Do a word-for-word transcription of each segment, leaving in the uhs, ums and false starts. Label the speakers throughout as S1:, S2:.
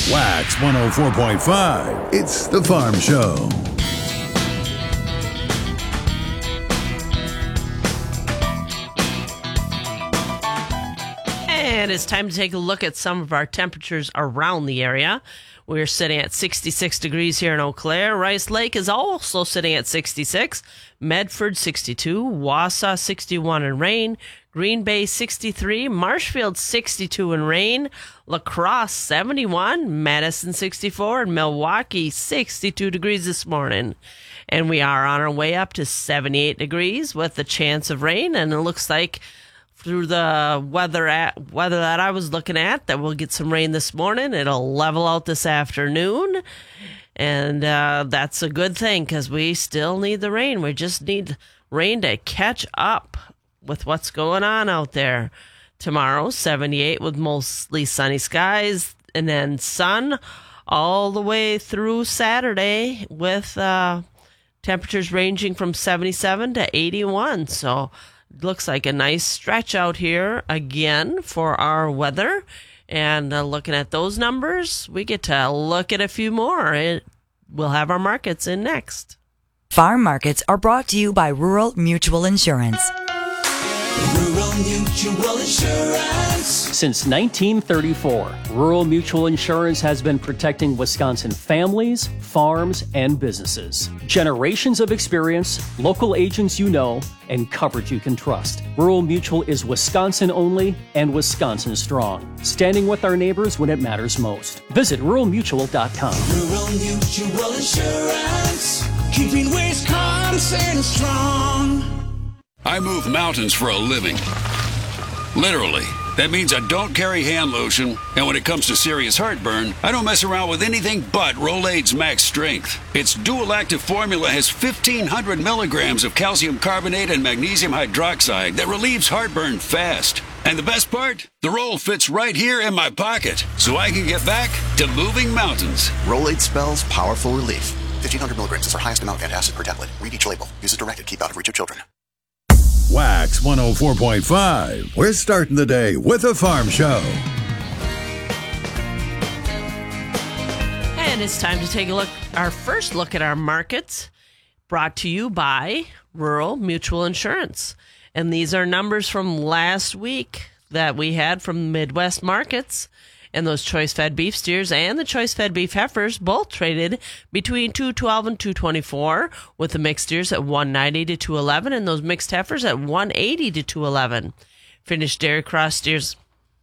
S1: Wax one oh four point five. It's the Farm Show.
S2: And it's time to take a look at some of our temperatures around the area. We're sitting at sixty-six degrees here in Eau Claire. Rice Lake is also sitting at sixty-six. Medford, sixty-two. Wausau, sixty-one in rain. Green Bay, sixty-three. Marshfield, sixty-two in rain. La Crosse, seventy-one. Madison, sixty-four. And Milwaukee, sixty-two degrees this morning. And we are on our way up to seventy-eight degrees with the chance of rain. And it looks like through the weather at, weather that I was looking at, that we'll get some rain this morning. It'll level out this afternoon, and uh, that's a good thing because we still need the rain. We just need rain to catch up with what's going on out there. Tomorrow, seventy-eight with mostly sunny skies, and then sun all the way through Saturday with uh, temperatures ranging from seventy-seven to eighty-one. So looks like a nice stretch out here again for our weather. And uh, looking at those numbers, we get to look at a few more. It, we'll have our markets in next.
S3: Farm markets are brought to you by Rural Mutual Insurance.
S4: Rural Mutual Insurance.
S5: Since nineteen thirty-four, Rural Mutual Insurance has been protecting Wisconsin families, farms, and businesses. Generations of experience, local agents you know, and coverage you can trust. Rural Mutual is Wisconsin only and Wisconsin strong, standing with our neighbors when it matters most. Visit rural mutual dot com.
S4: Rural Mutual Insurance, keeping Wisconsin strong.
S6: I move mountains for a living. Literally. That means I don't carry hand lotion, and when it comes to serious heartburn, I don't mess around with anything but Rolaids Max Strength. Its dual-active formula has fifteen hundred milligrams of calcium carbonate and magnesium hydroxide that relieves heartburn fast. And the best part? The roll fits right here in my pocket, so I can get back to moving mountains.
S7: Rolaids spells powerful relief. fifteen hundred milligrams is our highest amount of antacid per tablet. Read each label. Use as directed. Keep out of reach of children.
S1: Wax one oh four point five. We're starting the day with a Farm Show.
S2: And it's time to take a look, our first look at our markets, brought to you by Rural Mutual Insurance. And these are numbers from last week that we had from Midwest markets. And those choice-fed beef steers and the choice-fed beef heifers both traded between two twelve and two twenty-four, with the mixed steers at one ninety to two eleven and those mixed heifers at one eighty to two eleven. Finished dairy cross steers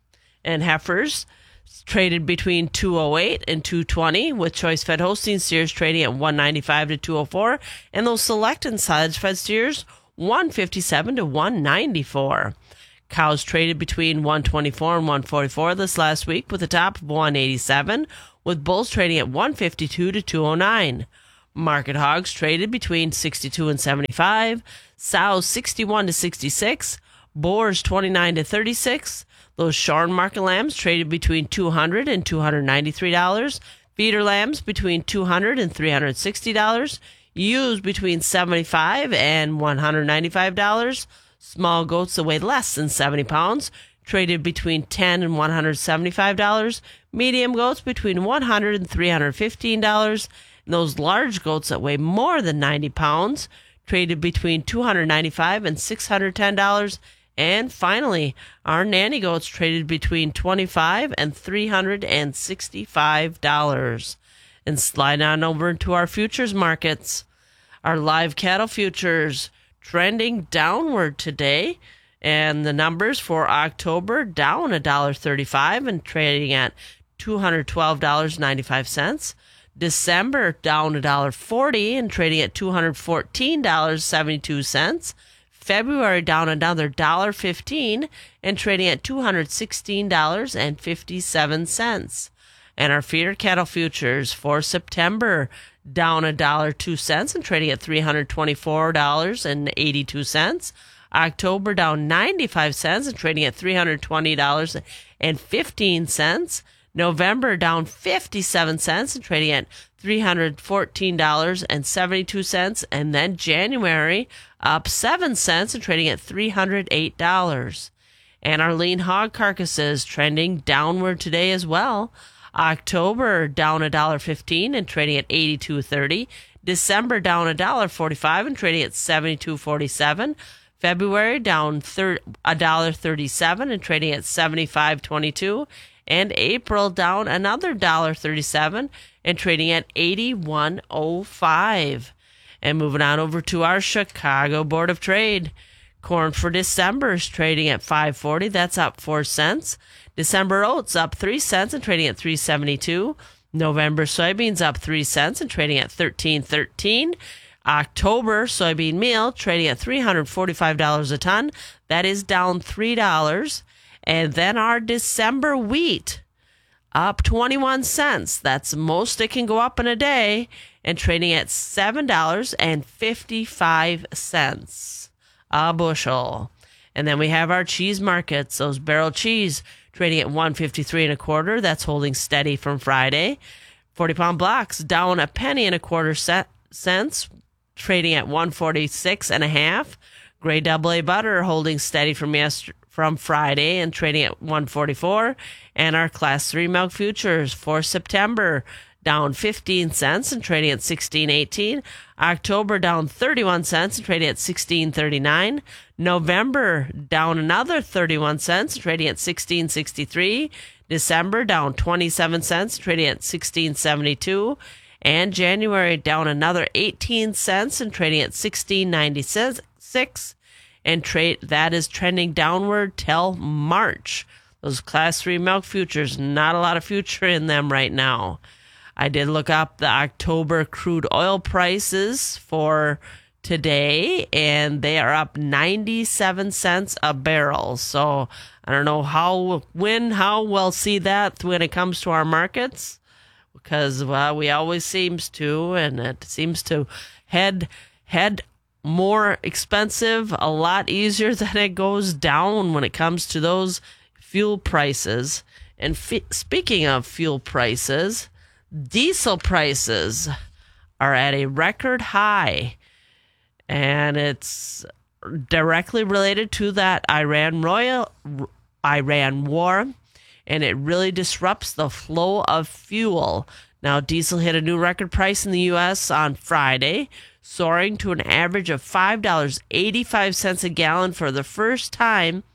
S2: and heifers traded between two oh eight and two twenty, with choice-fed Holstein steers trading at one ninety-five to two oh four, and those select and silage-fed steers one fifty-seven to one ninety-four. Cows traded between one twenty-four and one forty-four this last week, with a top of one eighty-seven, with bulls trading at one fifty-two to two oh nine. Market hogs traded between sixty-two and seventy-five, sows sixty-one to sixty-six, boars twenty-nine to thirty-six. Those shorn market lambs traded between two hundred and two hundred ninety-three dollars, feeder lambs between two hundred and three hundred sixty dollars, ewes between seventy-five and one hundred ninety-five dollars. Small goats that weigh less than seventy pounds traded between ten and one hundred seventy-five dollars. Medium goats between one hundred and three hundred fifteen dollars. And those large goats that weigh more than ninety pounds traded between two hundred ninety-five dollars and six hundred ten dollars. And finally, our nanny goats traded between twenty-five dollars and three hundred sixty-five dollars. And slide on over into our futures markets. Our live cattle futures trending downward today, and the numbers for October down one dollar thirty-five and trading at two hundred twelve dollars and ninety-five cents. December down one dollar forty and trading at two hundred fourteen dollars and seventy-two cents. February down another one dollar fifteen and trading at two hundred sixteen dollars and fifty-seven cents. And our feeder cattle futures for September down one dollar and two cents and trading at three hundred twenty-four dollars and eighty-two cents. October down ninety-five cents and trading at three hundred twenty dollars and fifteen cents. November down fifty-seven cents and trading at three hundred fourteen dollars and seventy-two cents. And then January up seven cents and trading at three hundred eight dollars. And our lean hog carcasses trending downward today as well. October down one dollar fifteen and trading at eighty-two thirty. December down one dollar forty-five and trading at seventy-two forty-seven. February down one dollar thirty-seven and trading at seventy-five twenty-two. And April down another one dollar thirty-seven and trading at eighty-one oh five. And moving on over to our Chicago Board of Trade. Corn for December is trading at five forty. That's up four cents. December oats up three cents and trading at three seventy-two. November soybeans up three cents and trading at thirteen thirteen. October soybean meal trading at three hundred forty-five dollars a ton. That is down three dollars. And then our December wheat up twenty-one cents. That's the most it can go up in a day, and trading at seven dollars and fifty-five cents a bushel. And then we have our cheese markets. Those barrel cheese trading at one fifty-three and a quarter. That's holding steady from Friday. forty pound blocks down a penny and a quarter cents, trading at one forty-six and a half. Gray double A butter holding steady from yesterday, from Friday, and trading at one forty-four. And our class three milk futures for September down fifteen cents and trading at sixteen eighteen. October down thirty-one cents and trading at sixteen thirty-nine. November down another thirty-one cents, trading at sixteen sixty-three. December down twenty-seven cents, trading at sixteen seventy-two. And January down another eighteen cents and trading at sixteen ninety-six. And trade that is trending downward till March. Those class three milk futures, not a lot of future in them right now. I did look up the October crude oil prices for today, and they are up ninety-seven cents a barrel. So I don't know how, when, how we'll see that when it comes to our markets, because well, we always seems to, and it seems to head head more expensive a lot easier than it goes down when it comes to those fuel prices. And f- speaking of fuel prices, diesel prices are at a record high, and it's directly related to that Iran royal Iran war, and it really disrupts the flow of fuel. Now, diesel hit a new record price in the U S on Friday, soaring to an average of five dollars and eighty-five cents a gallon for the first time,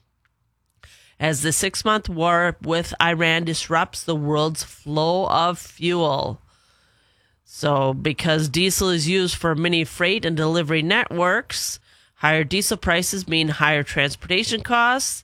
S2: as the six-month war with Iran disrupts the world's flow of fuel. So because diesel is used for many freight and delivery networks, higher diesel prices mean higher transportation costs,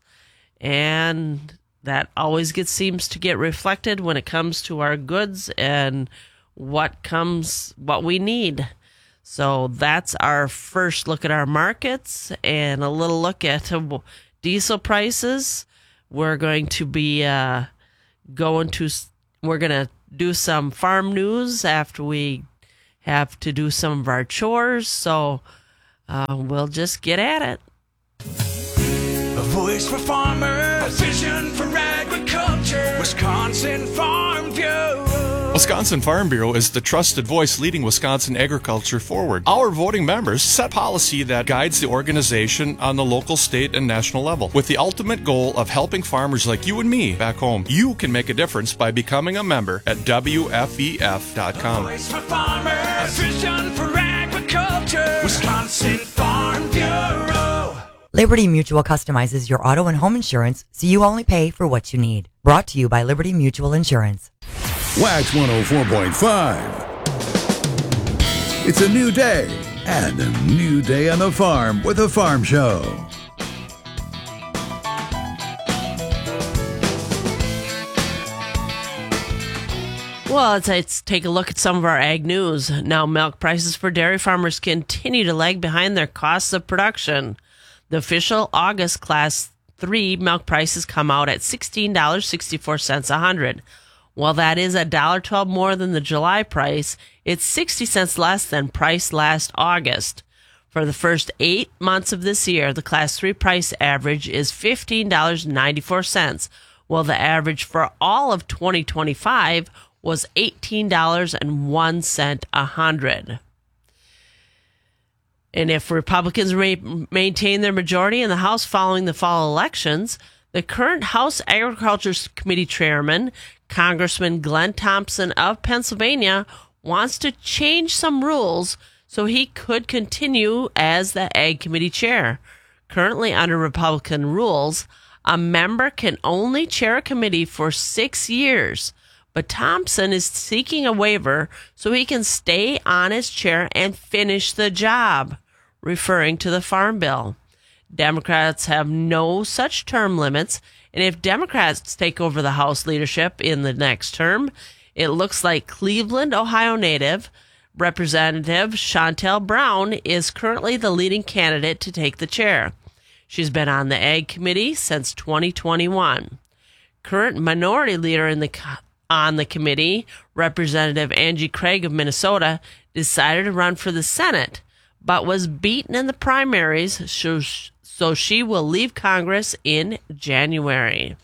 S2: and that always gets seems to get reflected when it comes to our goods and what comes, what we need. So that's our first look at our markets and a little look at diesel prices. We're going to be uh, going to, we're going to do some farm news after we have to do some of our chores. So uh, we'll just get at it.
S4: A voice for farmers, a vision for agriculture, Wisconsin Farm Bureau.
S8: Wisconsin Farm Bureau is the trusted voice leading Wisconsin agriculture forward. Our voting members set policy that guides the organization on the local, state, and national level, with the ultimate goal of helping farmers like you and me back home. You can make a difference by becoming a member at W F E F dot com.
S4: A voice for farmers, a vision for agriculture, Wisconsin Farm Bureau.
S3: Liberty Mutual customizes your auto and home insurance so you only pay for what you need. Brought to you by Liberty Mutual Insurance.
S1: Wax one oh four point five. It's a new day and a new day on the farm with a farm show.
S2: Well, let's, let's take a look at some of our ag news. Now, milk prices for dairy farmers continue to lag behind their costs of production. The official August Class three milk prices come out at sixteen dollars and sixty-four cents a hundred. While that is one dollar and twelve cents more than the July price, it's sixty cents less than price last August. For the first eight months of this year, the Class three price average is fifteen dollars and ninety-four cents, while the average for all of twenty twenty-five was eighteen dollars and one cent a hundred. And if Republicans re- maintain their majority in the House following the fall elections, the current House Agriculture Committee Chairman, Congressman Glenn Thompson of Pennsylvania wants to change some rules so he could continue as the Ag Committee chair. Currently, under Republican rules, a member can only chair a committee for six years, but Thompson is seeking a waiver so he can stay on as chair and finish the job, referring to the Farm Bill. Democrats have no such term limits, and if Democrats take over the House leadership in the next term, it looks like Cleveland, Ohio native Representative Shontel Brown is currently the leading candidate to take the chair. She's been on the Ag Committee since twenty twenty-one. Current minority leader in the on the committee, Representative Angie Craig of Minnesota, decided to run for the Senate, but was beaten in the primaries, so she will leave Congress in January.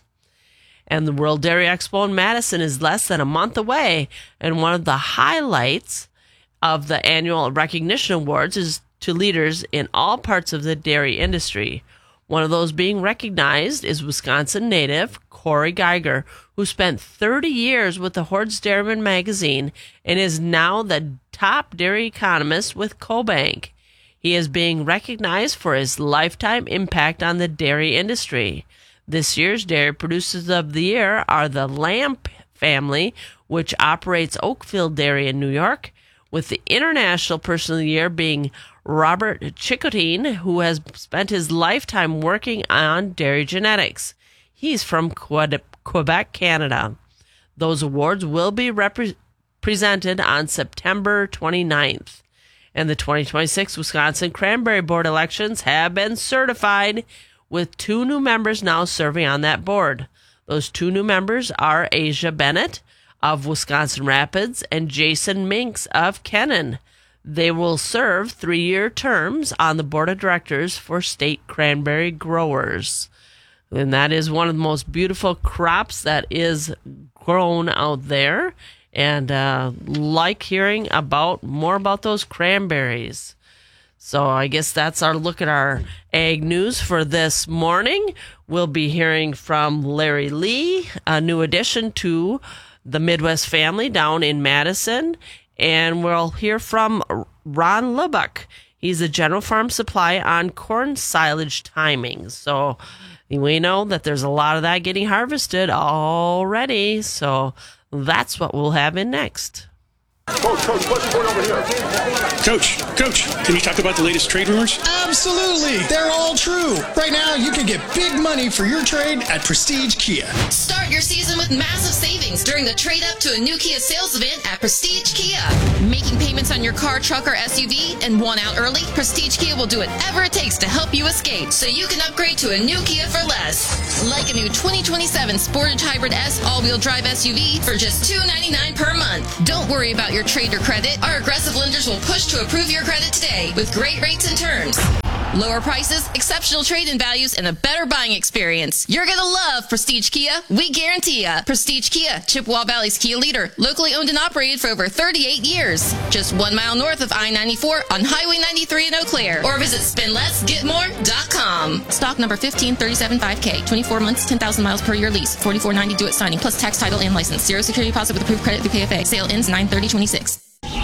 S2: And the World Dairy Expo in Madison is less than a month away, and one of the highlights of the annual recognition awards is to leaders in all parts of the dairy industry. One of those being recognized is Wisconsin native Corey Geiger, who spent thirty years with the Hoard's Dairyman magazine and is now the top dairy economist with CoBank. He is being recognized for his lifetime impact on the dairy industry. This year's Dairy Producers of the Year are the Lamb family, which operates Oakfield Dairy in New York, with the International Person of the Year being Robert Chicotin, who has spent his lifetime working on dairy genetics. He's from Quebec, Canada. Those awards will be repre- presented on September twenty-ninth. And the twenty twenty-six Wisconsin Cranberry Board elections have been certified, with two new members now serving on that board. Those two new members are Asia Bennett of Wisconsin Rapids and Jason Minks of Kennan. They will serve three-year terms on the board of directors for state cranberry growers. And that is one of the most beautiful crops that is grown out there. And uh, like hearing about more about those cranberries. So I guess that's our look at our ag news for this morning. We'll be hearing from Larry Lee, a new addition to the Midwest family down in Madison. And we'll hear from Ron Lubbock. He's a General Farm Supply on corn silage timing. So we know that there's a lot of that getting harvested already. So that's what we'll have in next.
S9: Coach, Coach, what's going over here? Coach, Coach, can you talk about the latest trade rumors?
S10: Absolutely. They're all true. Right now, you can get big money for your trade at Prestige Kia.
S11: Start your season with massive savings during the trade up to a new Kia sales event at Prestige Kia. Making payments on your car, truck, or S U V and want out early? Prestige Kia will do whatever it takes to help you escape so you can upgrade to a new Kia for less. Like a new twenty twenty-seven Sportage Hybrid S all-wheel drive S U V for just two hundred ninety-nine dollars per month. Don't worry about your trade or credit. Our aggressive lenders will push to approve your credit today with great rates and terms. Lower prices, exceptional trade-in values, and a better buying experience. You're going to love Prestige Kia. We guarantee ya. Prestige Kia, Chippewa Valley's Kia leader. Locally owned and operated for over thirty-eight years. Just one mile north of I ninety-four on Highway ninety-three in Eau Claire. Or visit spend less get more dot com. Stock number fifteen thirty-seven five K. twenty-four months, ten thousand miles per year lease. forty-four ninety due at signing, plus tax, title, and license. Zero security deposit with approved credit through K F A. Sale ends nine thirty twenty-six.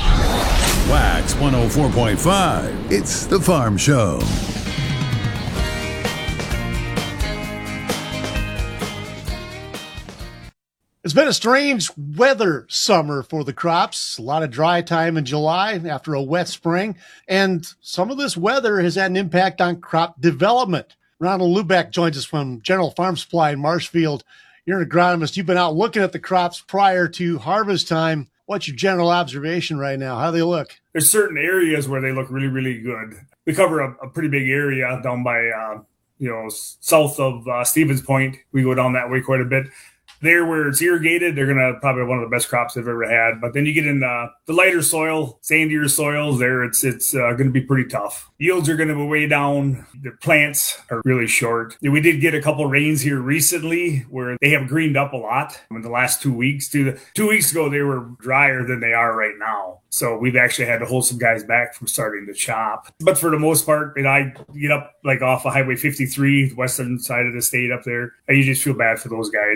S1: Wax one oh four point five. It's the Farm Show.
S12: It's been a strange weather summer for the crops. A lot of dry time in July after a wet spring. And some of this weather has had an impact on crop development. Ronald Lubeck joins us from General Farm Supply in Marshfield. You're an agronomist. You've been out looking at the crops prior to harvest time. What's your general observation right now? How do they look?
S13: There's certain areas where they look really, really good. We cover a, a pretty big area down by, uh, you know, south of uh, Stevens Point. We go down that way quite a bit. There where it's irrigated, they're going to probably have one of the best crops they've ever had. But then you get in uh, the lighter soil, sandier soils, there it's it's uh, going to be pretty tough. Yields are going to be way down. The plants are really short. We did get a couple rains here recently where they have greened up a lot in the last two weeks. Two, two weeks ago, they were drier than they are right now. So we've actually had to hold some guys back from starting to chop. But for the most part, and I get up like off of Highway fifty-three, the western side of the state up there, and you just feel bad for those guys. That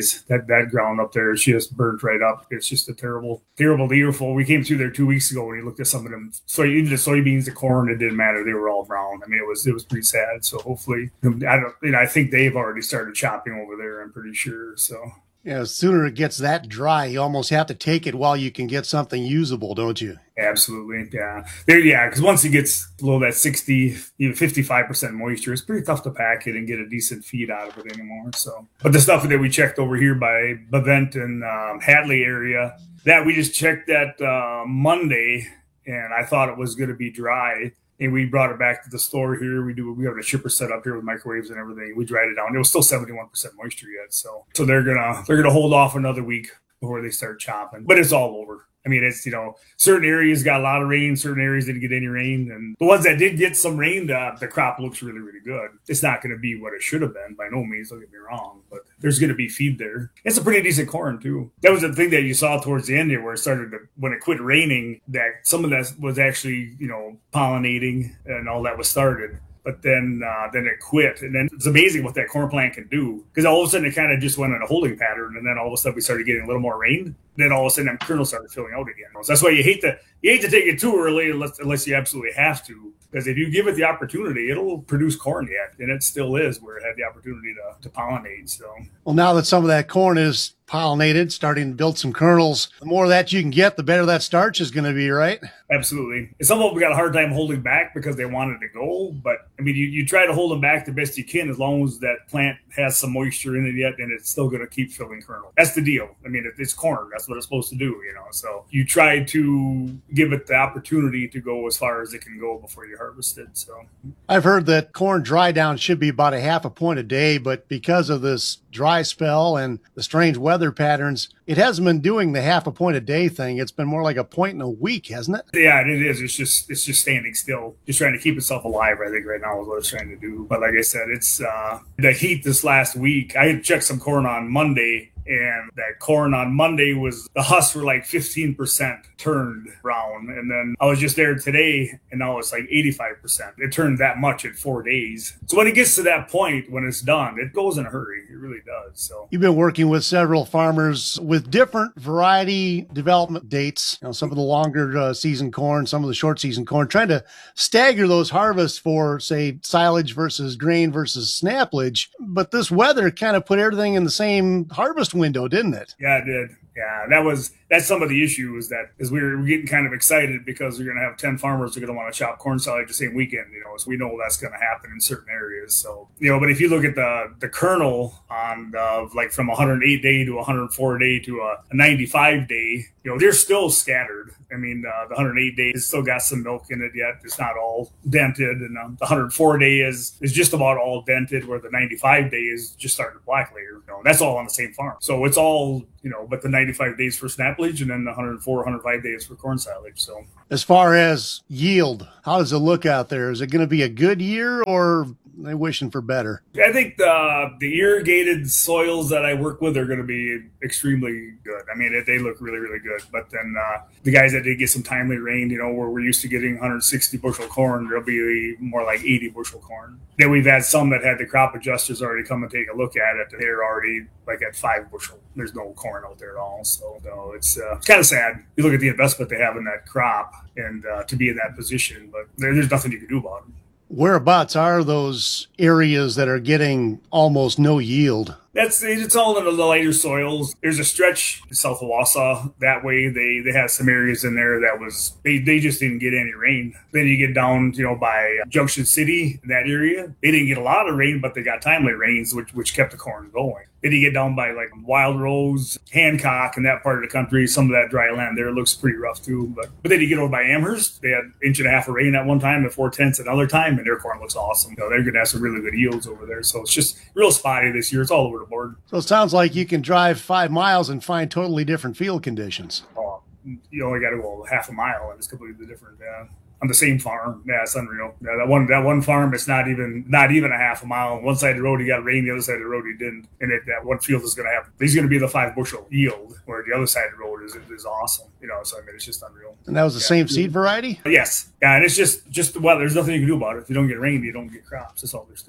S13: that ground up there is just burnt right up. It's just a terrible, terrible year full. We came through there two weeks ago and we looked at some of them. So even the soybeans, the corn, it didn't matter. They were all brown. I mean, it was it was pretty sad. So hopefully, I don't. You know, I think they've already started chopping over there. I'm pretty sure. So.
S12: Yeah, the sooner it gets that dry, you almost have to take it while you can get something usable, don't you?
S13: Absolutely, yeah. There, yeah, because once it gets below that sixty, even fifty-five percent moisture, it's pretty tough to pack it and get a decent feed out of it anymore. So, but the stuff that we checked over here by Bavent and um, Hadley area, that we just checked that uh, Monday, and I thought it was going to be dry. And we brought it back to the store here. We do. We have a chipper set up here with microwaves and everything. We dried it down. It was still seventy-one percent moisture yet. So, so they're gonna they're gonna hold off another week before they start chopping. But it's all over. I mean, it's, you know, certain areas got a lot of rain, certain areas didn't get any rain. And the ones that did get some rain, uh, the crop looks really, really good. It's not going to be what it should have been, by no means, don't get me wrong, but there's going to be feed there. It's a pretty decent corn, too. That was the thing that you saw towards the end there where it started to, when it quit raining, that some of that was actually, you know, pollinating and all that was started. But then uh, then it quit. And then it's amazing what that corn plant can do. Because all of a sudden it kind of just went on a holding pattern. And then all of a sudden we started getting a little more rain. Then all of a sudden that kernel started filling out again. So that's why you hate to you hate to take it too early unless, unless you absolutely have to. Because if you give it the opportunity, it'll produce corn yet. And it still is where it had the opportunity to, to pollinate. So
S12: well, now that some of that corn is pollinated, starting to build some kernels, the more that you can get, the better that starch is going to be, right?
S13: Absolutely. And some of them got a hard time holding back because they wanted to go. But, I mean, you, you try to hold them back the best you can as long as that plant has some moisture in it yet, and it's still going to keep filling kernel. That's the deal. I mean, it's corn. That's what it's supposed to do, you know. So you try to give it the opportunity to go as far as it can go before you harvest it. So
S12: I've heard that corn dry down should be about a half a point a day, but because of this dry spell and the strange weather patterns, it hasn't been doing the half a point a day thing. It's been more like a point in a week, hasn't it?
S13: Yeah, it is. It's just it's just standing still, just trying to keep itself alive. I think right now is what it's trying to do. But like I said, it's uh, the heat this last week. I had checked some corn on Monday, and that corn on Monday was, the husks were like fifteen percent turned brown. And then I was just there today, and now it's like eighty-five percent. It turned that much in four days. So when it gets to that point, when it's done, it goes in a hurry. It really does. So
S12: you've been working with several farmers with different variety development dates, you know, some of the longer uh, season corn, some of the short season corn, trying to stagger those harvests for, say, silage versus grain versus snaplage. But this weather kind of put everything in the same harvest window, didn't it?
S13: Yeah, it did. Yeah, that was that's some of the issue is that is we were, we're getting kind of excited because we're going to have ten farmers who are going to want to chop corn silage the same weekend, you know, so we know that's going to happen in certain areas. So, you know, but if you look at the the kernel on uh, like from one hundred eight day to one hundred four day to a, a ninety-five day, you know, they're still scattered. I mean, uh, the one hundred eight day has still got some milk in it yet. It's not all dented. And um, the one hundred four day is is just about all dented, where the ninety-five day is just starting to black layer. You know, that's all on the same farm. So it's all, you know, but the ninety-five days for snaplage and then the one hundred four, one hundred five days for corn silage. So
S12: as far as yield, how does it look out there? Is it going to be a good year, or are they wishing for better?
S13: I think the the irrigated soils that I work with are going to be extremely good. I mean, they look really, really good. But then uh, the guys that did get some timely rain, you know, where we're used to getting one hundred sixty bushel corn, there'll be more like eighty bushel corn. Then we've had some that had the crop adjusters already come and take a look at it. They're already like at five bushel. There's no corn out there at all. So no, it's, uh, it's kind of sad. You look at the investment they have in that crop and uh, to be in that position, but there, there's nothing you can do about it.
S12: Whereabouts are those areas that are getting almost no yield?
S13: That's it's all in the lighter soils. There's a stretch south of Wausau that way. They they have some areas in there that was they, they just didn't get any rain. Then you get down, you know, by Junction City, that area. They didn't get a lot of rain, but they got timely rains, which which kept the corn going. Then you get down by like Wild Rose, Hancock, and that part of the country. Some of that dry land there looks pretty rough too. But but then you get over by Amherst. They had an inch and a half of rain at one time and four tenths another time, and their corn looks awesome. You know, they're going to have some really good yields over there. So it's just real spotty this year. It's all over the board.
S12: So it sounds like you can drive five miles and find totally different field conditions.
S13: Oh, you only got to go half a mile, and it's completely different. Yeah. On the same farm. Yeah, it's unreal. Yeah, that one that one farm, it's not even not even a half a mile. On one side of the road, he got rain. The other side of the road, he didn't. And it, that one field is going to have, he's going to be the five bushel yield, where the other side of the road is is awesome. You know, so I mean, it's just unreal.
S12: And that was the yeah. same seed variety?
S13: Yes. Yeah, and it's just, just well, there's nothing you can do about it. If you don't get rain, you don't get crops. That's all there's to it.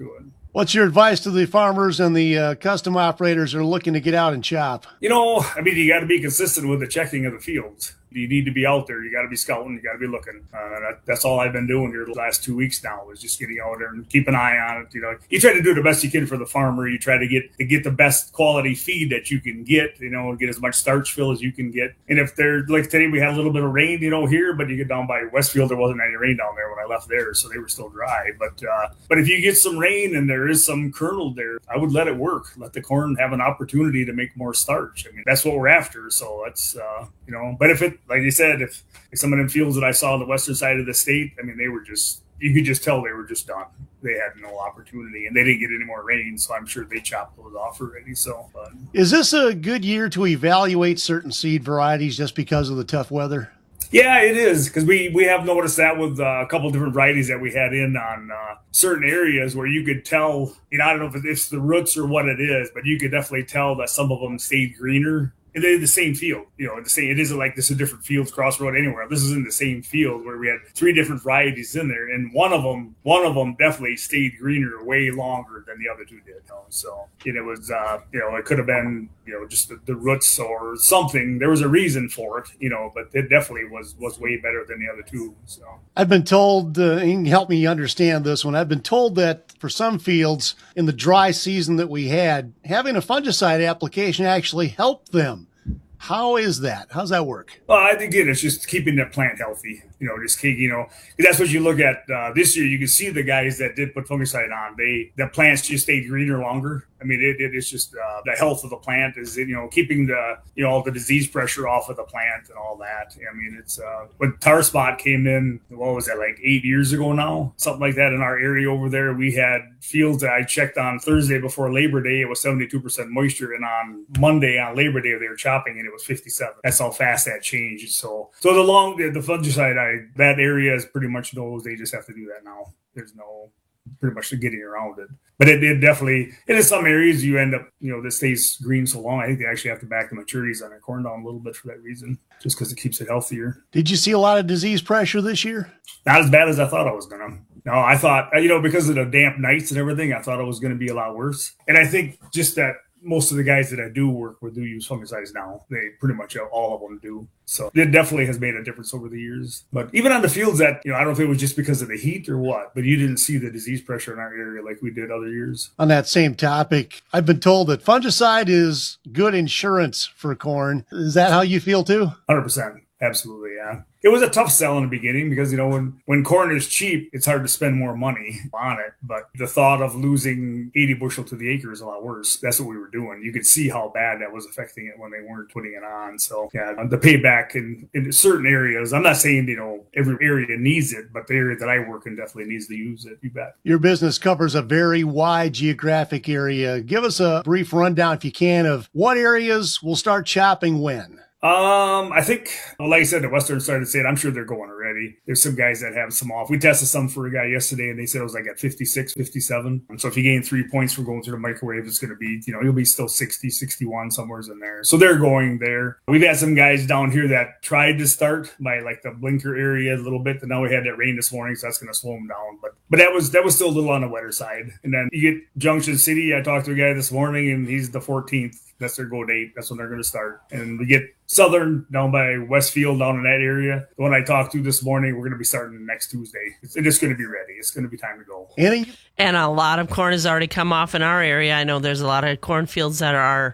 S12: What's your advice to the farmers and the uh, custom operators who are looking to get out and chop?
S13: You know, I mean, you got to be consistent with the checking of the fields. You need to be out there. You got to be scouting. You got to be looking. Uh, that, that's all I've been doing here the last two weeks now is just getting out there and keep an eye on it. You know, you try to do the best you can for the farmer. You try to get to get the best quality feed that you can get. You know, and get as much starch fill as you can get. And if they're like today, we had a little bit of rain, you know, here, but you get down by Westfield, there wasn't any rain down there when I left there, so they were still dry. But uh, but if you get some rain and there is some kernel there, I would let it work. Let the corn have an opportunity to make more starch. I mean, that's what we're after. So that's uh, you know. But if it, like you said, if Like some of them fields that I saw on the western side of the state, I mean, they were just, you could just tell they were just done. They had no opportunity, and they didn't get any more rain, so I'm sure they chopped those off already. So, but.
S12: Is this a good year to evaluate certain seed varieties just because of the tough weather?
S13: Yeah, it is, because we, we have noticed that with uh, a couple of different varieties that we had in on uh, certain areas where you could tell, you know, I don't know if it's the roots or what it is, but you could definitely tell that some of them stayed greener. And they're the same field, you know, the same. It isn't like this is different fields, crossroad anywhere. This is in the same field where we had three different varieties in there, and one of them, one of them definitely stayed greener way longer than the other two did. You know? So, and it was, uh, you know, it could have been, you know, just the, the roots or something. There was a reason for it, you know, but it definitely was was way better than the other two. So
S12: I've been told, uh, you can help me understand this one. I've been told that for some fields in the dry season that we had, having a fungicide application actually helped them. How is that? How's that work?
S13: Well, I think, again, it's just keeping the plant healthy. You know, just keep, you know, that's what you look at uh, this year. You can see the guys that did put fungicide on, they, the plants just stayed greener longer. I mean, it, it is just uh, the health of the plant is, you know, keeping the, you know, all the disease pressure off of the plant and all that. I mean, it's uh, when tar spot came in, what was that, like eight years ago now? Something like that in our area over there. We had fields that I checked on Thursday before Labor Day. It was seventy-two percent moisture. And on Monday, on Labor Day, they were chopping and it was fifty-seven. That's how fast that changed. So, so the long, the, the fungicide, I, that area is pretty much knows they just have to do that now. There's no pretty much getting around it. But it did definitely, and in some areas you end up, you know, this stays green so long. I think they actually have to back the maturities on their corn down a little bit for that reason, just because it keeps it healthier.
S12: Did you see a lot of disease pressure this year?
S13: Not as bad as I thought I was going to. No, I thought, you know, because of the damp nights and everything, I thought it was going to be a lot worse. And I think just that most of the guys that I do work with do use fungicides now. They pretty much all of them do. So it definitely has made a difference over the years. But even on the fields that, you know, I don't know if it was just because of the heat or what, but you didn't see the disease pressure in our area like we did other years.
S12: On that same topic, I've been told that fungicide is good insurance for corn. Is that how you feel too?
S13: one hundred percent. Absolutely, yeah. It was a tough sell in the beginning because, you know, when, when corn is cheap, it's hard to spend more money on it. But the thought of losing eighty bushel to the acre is a lot worse. That's what we were doing. You could see how bad that was affecting it when they weren't putting it on. So, yeah, the payback in, in certain areas, I'm not saying, you know, every area needs it, but the area that I work in definitely needs to use it. You bet.
S12: Your business covers a very wide geographic area. Give us a brief rundown, if you can, of what areas will start chopping when.
S13: Um, I think, well, like I said, the western side of the state, I'm sure they're going already. There's some guys that have some off. We tested some for a guy yesterday, and they said it was like at fifty-six, fifty-seven. So if you gain three points from going through the microwave, it's going to be, you know, you'll be still sixty, sixty-one, somewheres in there. So they're going there. We've had some guys down here that tried to start by like the Blinker area a little bit, and now we had that rain this morning, so that's going to slow them down. But but that was that was still a little on the wetter side. And then you get Junction City. I talked to a guy this morning, and he's the fourteenth. That's their go date. That's when they're going to start. And we get Southern down by Westfield, down in that area. The one I talked to this morning, we're going to be starting next Tuesday. It's, it's going to be ready. It's going to be time to go.
S12: Annie?
S2: And a lot of corn has already come off in our area. I know there's a lot of cornfields that are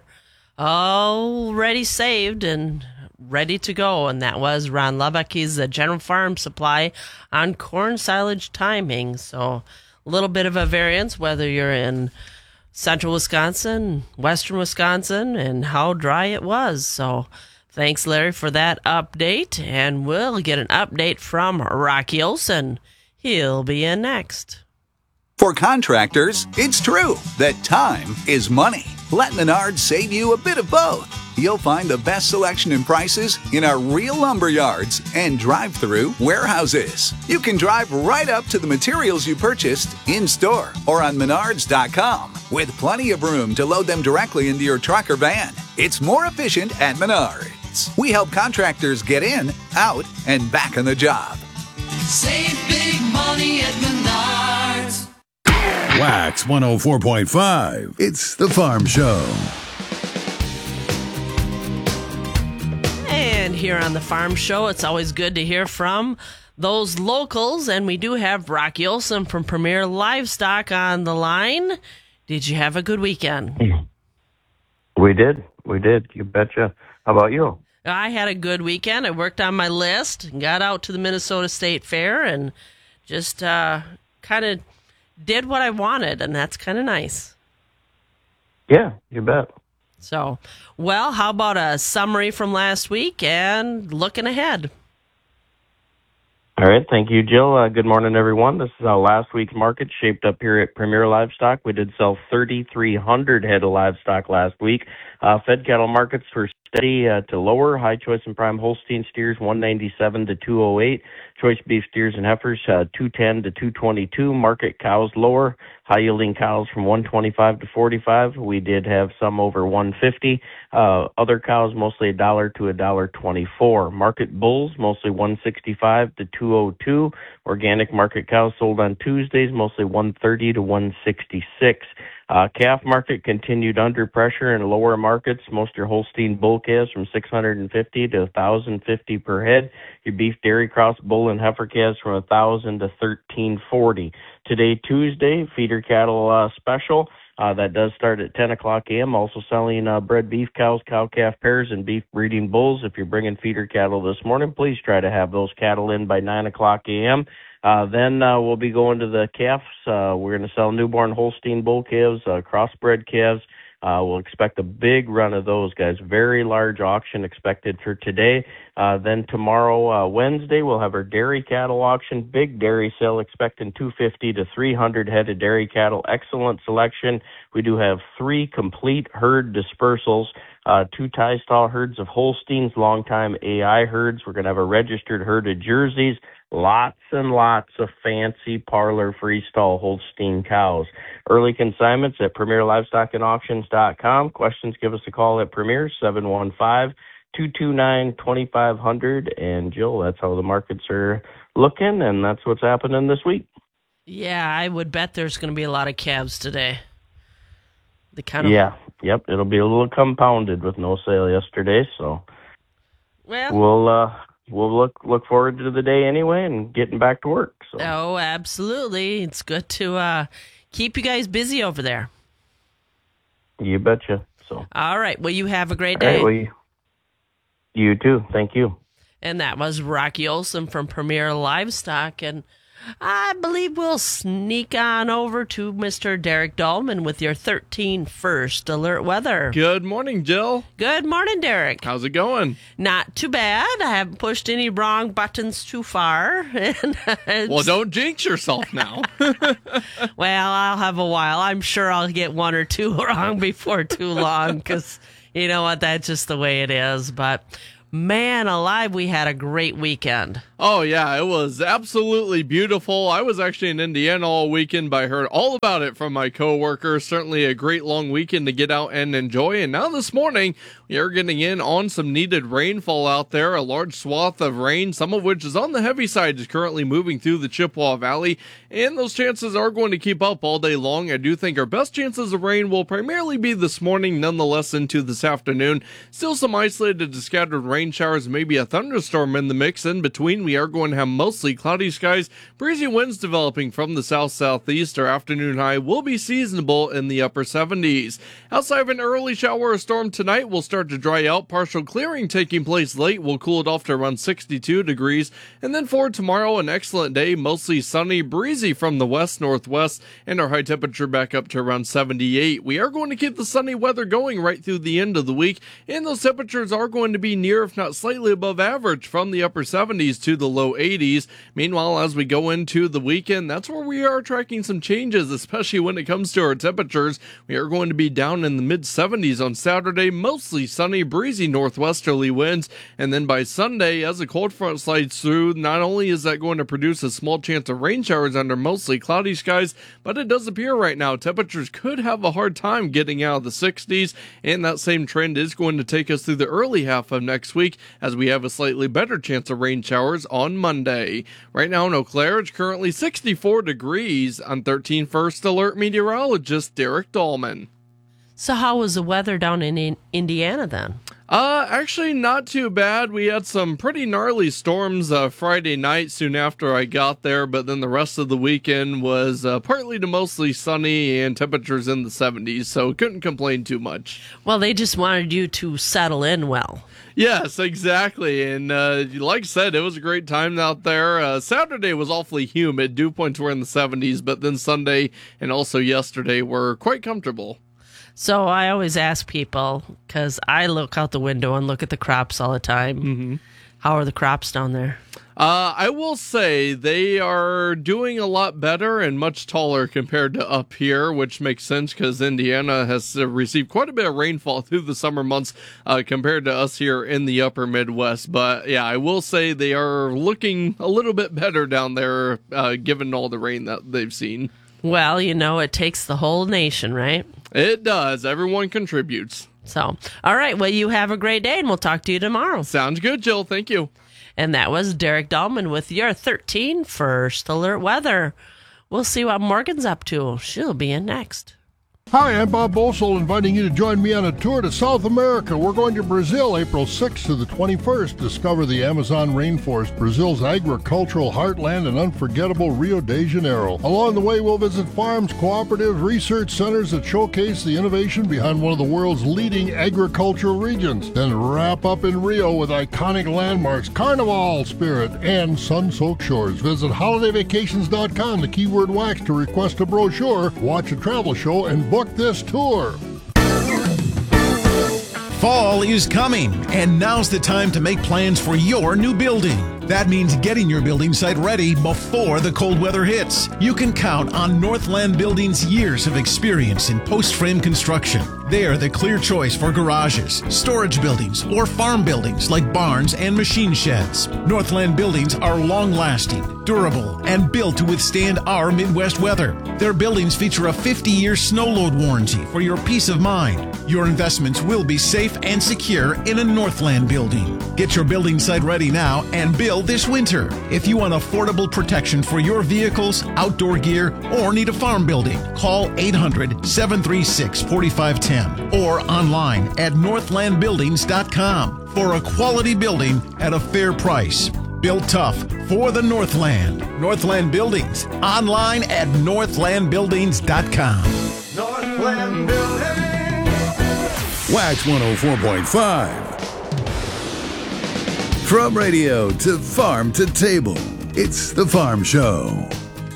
S2: already saved and ready to go. And that was Ron Lubbock. He's the General Farm Supply on corn silage timing. So a little bit of a variance, whether you're in central Wisconsin, western Wisconsin, and how dry it was. So thanks, Larry, for that update. And we'll get an update from Rocky Olson. He'll be in next.
S14: For contractors, it's true that time is money. Let Menards save you a bit of both. You'll find the best selection and prices in our real lumber yards and drive-through warehouses. You can drive right up to the materials you purchased in-store or on menards dot com with plenty of room to load them directly into your truck or van. It's more efficient at Menards. We help contractors get in, out, and back on the job.
S4: Save big money at Menards.
S1: Wax one oh four point five. It's The Farm Show.
S2: And here on The Farm Show, it's always good to hear from those locals. And we do have Rocky Olson from Premier Livestock on the line. Did you have a good weekend?
S15: We did. We did. You betcha. How about you?
S2: I had a good weekend. I worked on my list and got out to the Minnesota State Fair and just uh, kind of did what I wanted, and that's kind of nice.
S15: Yeah, you bet.
S2: So, well, how about a summary from last week and looking ahead?
S15: All right. Thank you, Jill. Uh, good morning, everyone. This is how last week's market shaped up here at Premier Livestock. We did sell thirty-three hundred head of livestock last week. Uh, fed cattle markets were steady uh, to lower. High choice and prime Holstein steers one ninety-seven to two oh eight. Choice beef steers and heifers uh, two ten to two twenty-two. Market cows lower. High yielding cows from one twenty-five to forty-five. We did have some over one fifty. Uh, other cows mostly a dollar to a dollar twenty-four. Market bulls mostly one sixty-five to two oh two. Organic market cows sold on Tuesdays mostly one thirty to one sixty-six. Uh, calf market continued under pressure in lower markets. Most of your Holstein bull calves from six hundred fifty to one thousand fifty per head. Your beef dairy cross bull and heifer calves from one thousand to thirteen forty. Today, Tuesday, feeder cattle uh, special. Uh, that does start at ten o'clock a.m. Also selling uh, bred beef cows, cow-calf pairs, and beef breeding bulls. If you're bringing feeder cattle this morning, please try to have those cattle in by nine o'clock a.m. Uh, then uh, we'll be going to the calves. Uh, we're going to sell newborn Holstein bull calves, uh, crossbred calves. Uh, we'll expect a big run of those, guys. Very large auction expected for today. Uh, then tomorrow, uh, Wednesday, we'll have our dairy cattle auction. Big dairy sale, expecting two fifty to three hundred head of dairy cattle. Excellent selection. We do have three complete herd dispersals. Uh, two tie stall herds of Holsteins, longtime A I herds. We're going to have a registered herd of Jerseys. Lots and lots of fancy parlor freestall Holstein cows. Early consignments at premier livestock and auctions dot com. Questions, give us a call at Premier, seven one five, two two nine, two five zero zero. And Jill, that's how the markets are looking, and that's what's happening this week.
S2: Yeah, I would bet there's going to be a lot of calves today. The kind of
S15: Yeah, yep. It'll be a little compounded with no sale yesterday, so
S2: well,
S15: we'll uh, we'll look look forward to the day anyway and getting back to work. So.
S2: Oh, absolutely. It's good to uh, keep you guys busy over there.
S15: You betcha. So.
S2: All right. Well, you have a great
S15: All
S2: day.
S15: right, well, you, you too. Thank you.
S2: And that was Rocky Olson from Premier Livestock. And I believe we'll sneak on over to Mister Derek Dahlman with your thirteen First Alert Weather.
S16: Good morning, Jill.
S2: Good morning, Derek.
S16: How's it going?
S2: Not too bad. I haven't pushed any wrong buttons too far.
S16: Well, don't jinx yourself now.
S2: Well, I'll have a while. I'm sure I'll get one or two wrong before too long because, you know what, that's just the way it is. But man alive, we had a great weekend.
S16: Oh, yeah, it was absolutely beautiful. I was actually in Indiana all weekend, but I heard all about it from my coworkers. Certainly a great long weekend to get out and enjoy. And now this morning, we are getting in on some needed rainfall out there. A large swath of rain, some of which is on the heavy side, is currently moving through the Chippewa Valley. And those chances are going to keep up all day long. I do think our best chances of rain will primarily be this morning, nonetheless into this afternoon. Still some isolated to scattered rain showers, maybe a thunderstorm in the mix in between. We are going to have mostly cloudy skies, breezy winds developing from the south-southeast. Our afternoon high will be seasonable in the upper seventies. Outside of an early shower or storm tonight, we'll start to dry out. Partial clearing taking place late. We'll cool it off to around sixty-two degrees. And then for tomorrow, an excellent day, mostly sunny, breezy from the west-northwest, and our high temperature back up to around seventy-eight. We are going to keep the sunny weather going right through the end of the week, and those temperatures are going to be near, if not slightly above average, from the upper seventies to the low eighties. Meanwhile, as we go into the weekend, that's where we are tracking some changes, especially when it comes to our temperatures. We are going to be down in the mid seventies on Saturday, mostly sunny, breezy northwesterly winds. And then by Sunday, as a cold front slides through, not only is that going to produce a small chance of rain showers under mostly cloudy skies, but it does appear right now temperatures could have a hard time getting out of the sixties. And that same trend is going to take us through the early half of next week as we have a slightly better chance of rain showers on Monday. Right now in Eau Claire, it's currently sixty-four degrees. On thirteen First Alert meteorologist Derek Dahlman.
S2: So how was the weather down in, in Indiana then?
S16: Uh, actually not too bad. We had some pretty gnarly storms uh, Friday night soon after I got there, but then the rest of the weekend was uh, partly to mostly sunny and temperatures in the seventies, so couldn't complain too much.
S2: Well, they just wanted you to settle in well.
S16: Yes, exactly. And uh, like I said, it was a great time out there. Uh, Saturday was awfully humid. Dew points were in the seventies, but then Sunday and also yesterday were quite comfortable.
S2: So I always ask people, because I look out the window and look at the crops all the time.
S16: Mm-hmm.
S2: How are the crops down there?
S16: Uh, I will say they are doing a lot better and much taller compared to up here, which makes sense because Indiana has uh, received quite a bit of rainfall through the summer months uh, compared to us here in the upper Midwest. But yeah, I will say they are looking a little bit better down there, uh, given all the rain that they've seen.
S2: Well, you know, it takes the whole nation, right?
S16: It does. Everyone contributes.
S2: So, all right. Well, you have a great day, and we'll talk to you tomorrow.
S16: Sounds good, Jill. Thank you.
S2: And that was Derek Dahlman with your thirteen First Alert weather. We'll see what Morgan's up to. She'll be in next.
S17: Hi, I'm Bob Bosel, inviting you to join me on a tour to South America. We're going to Brazil April sixth to the twenty-first. Discover the Amazon rainforest, Brazil's agricultural heartland, and unforgettable Rio de Janeiro. Along the way, we'll visit farms, cooperatives, research centers that showcase the innovation behind one of the world's leading agricultural regions. Then wrap up in Rio with iconic landmarks, Carnival spirit, and sun-soaked shores. Visit holiday vacations dot com, the keyword wax, to request a brochure, watch a travel show, and book this tour.
S18: Fall is coming, and now's the time to make plans for your new building. That means getting your building site ready before the cold weather hits. You can count on Northland Building's years of experience in post-frame construction. They are the clear choice for garages, storage buildings, or farm buildings like barns and machine sheds. Northland Buildings are long-lasting, durable, and built to withstand our Midwest weather. Their buildings feature a fifty-year snow load warranty for your peace of mind. Your investments will be safe and secure in a Northland building. Get your building site ready now and build this winter. If you want affordable protection for your vehicles, outdoor gear, or need a farm building, call eight hundred, seven three six, four five one zero or online at northland buildings dot com for a quality building at a fair price. Built tough for the Northland. Northland Buildings, online at northland buildings dot com.
S1: Northland Buildings. Wax one oh four point five. From radio to farm to table, it's The Farm Show.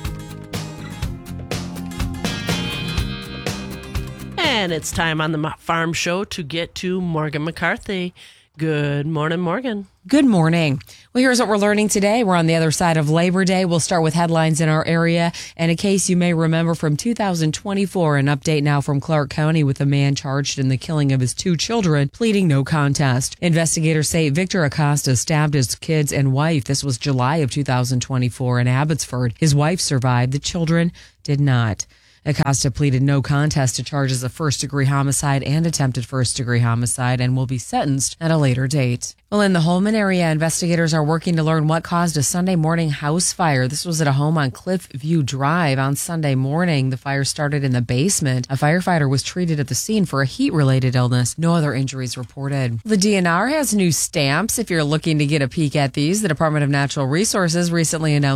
S2: And it's time on the Farm Show to get to Morgan McCarthy. Good morning, Morgan.
S19: Good morning. Well, here's what we're learning today. We're on the other side of Labor Day. We'll start with headlines in our area. And a case you may remember from two thousand twenty-four, an update now from Clark County with a man charged in the killing of his two children, pleading no contest. Investigators say Victor Acosta stabbed his kids and wife. This was July of two thousand twenty-four in Abbotsford. His wife survived. The children did not. Acosta pleaded no contest to charges of first-degree homicide and attempted first-degree homicide and will be sentenced at a later date. Well, in the Holman area, investigators are working to learn what caused a Sunday morning house fire. This was at a home on Cliffview Drive on Sunday morning. The fire started in the basement. A firefighter was treated at the scene for a heat-related illness. No other injuries reported. The D N R has new stamps. If you're looking to get a peek at these, the Department of Natural Resources recently announced